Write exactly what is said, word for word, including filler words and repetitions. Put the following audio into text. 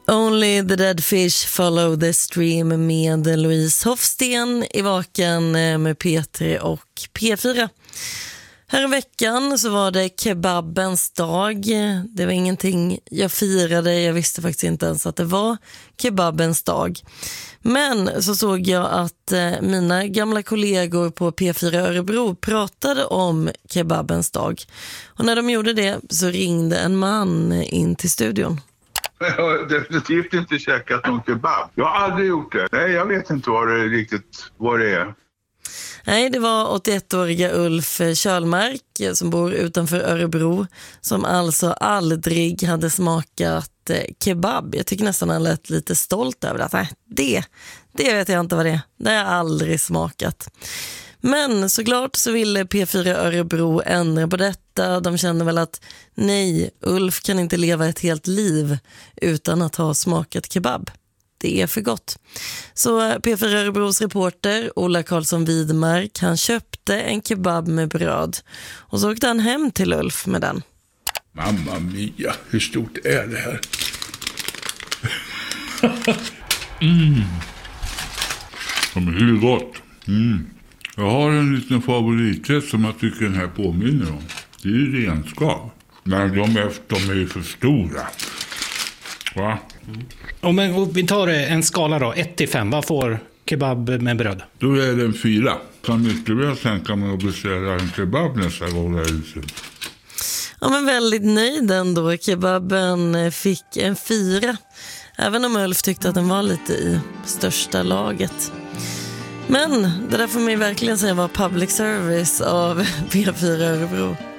Only the dead fish follow the stream med Louise Hofsten i Vaken med P tre och P fyra. Här i veckan så var det kebabens dag. Det var ingenting jag firade. Jag visste faktiskt inte ens att det var kebabens dag. Men så såg jag att mina gamla kollegor på P fyra Örebro pratade om kebabens dag. Och när de gjorde det så ringde en man in till studion. Jag har definitivt inte käkat någon kebab. Jag har aldrig gjort det. Nej, jag vet inte vad det riktigt vad det är. Nej, det var åttioettåriga Ulf Kjölmark som bor utanför Örebro som alltså aldrig hade smakat kebab. Jag tycker nästan han lät lite stolt över det. Nej, det, det vet jag inte vad det är. Det har jag aldrig smakat. Men såklart så ville P fyra Örebro ändra på detta. De kände väl att nej, Ulf kan inte leva ett helt liv utan att ha smakat kebab. Det är för gott. Så P fyra Örebros reporter Ola Karlsson Widmark, han köpte en kebab med bröd. Och så åkte han hem till Ulf med den. Mamma mia, hur stort är det här? mm. Ja, men det är gott. Mm. Jag har en liten favoriträtt som jag tycker den här påminner om. Det är renskav. Men de är, de är ju för stora. Va? Mm. Och men, och vi tar en skala då, ett till fem. Vad får kebab med bröd? Då är det en fyra. Kan ytterligare tänka mig att beställa en kebab nästa gång jag är ute. Ja, men väldigt nöjd ändå. Kebaben fick en fyra. Även om Ulf tyckte att den var lite i största laget. Men det där får man ju verkligen säga var public service av P fyra Örebro.